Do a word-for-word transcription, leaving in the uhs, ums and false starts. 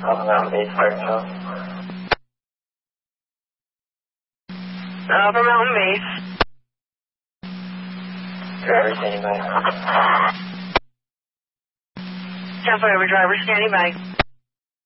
Alpha Mountain Base, Fire Control. Alpha Mountain Base. Driver standing by. ten four over driver standing by.